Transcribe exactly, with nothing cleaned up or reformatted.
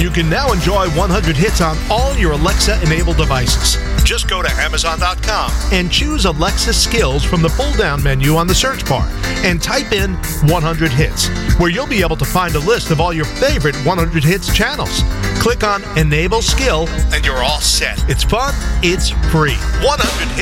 You can now enjoy one hundred hits on all your Alexa-enabled devices. Just go to Amazon dot com and choose Alexa Skills from the pull-down menu on the search bar and type in one hundred hits, where you'll be able to find a list of all your favorite one hundred hits channels. Click on Enable Skill and you're all set. It's fun, it's free. one hundred hits.